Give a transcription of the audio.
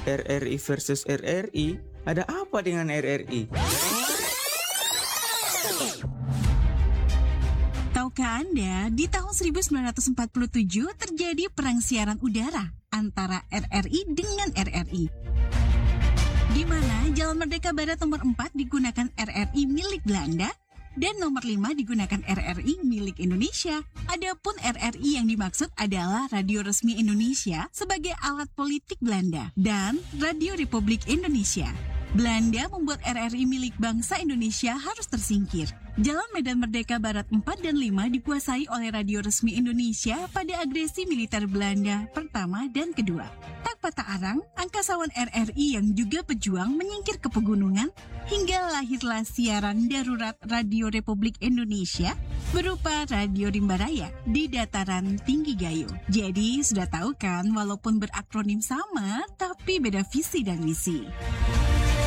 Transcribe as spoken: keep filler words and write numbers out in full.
R R I versus R R I? Ada apa dengan R R I? Tahukah Anda, di tahun seribu sembilan ratus empat puluh tujuh terjadi perang siaran udara antara R R I dengan R R I. Di mana Jalan Merdeka Barat nomor empat digunakan R R I milik Belanda dan nomor lima digunakan R R I milik Indonesia. Adapun R R I yang dimaksud adalah Radio Resmi Indonesia sebagai alat politik Belanda dan Radio Republik Indonesia. Belanda membuat R R I milik bangsa Indonesia harus tersingkir. Jalan Medan Merdeka Barat empat dan lima dikuasai oleh Radio Resmi Indonesia pada agresi militer Belanda pertama dan kedua. Tak patah arang, angkasawan R R I yang juga pejuang menyingkir ke pegunungan hingga lahirlah siaran darurat Radio Republik Indonesia berupa Radio Rimba Raya di dataran tinggi Gayo. Jadi sudah tahu kan, walaupun berakronim sama tapi beda visi dan misi.